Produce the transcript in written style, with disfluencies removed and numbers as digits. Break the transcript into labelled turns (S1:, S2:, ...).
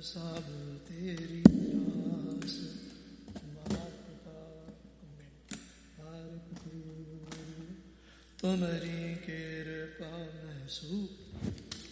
S1: ਸਭ ਤੇਰੀ ਰਾਸ ਮਾਤਾ ਹਰ ਕੂਰ ਤੁਮਰੀ ਕਿਰਪਾ ਮਹਿਸੂਸ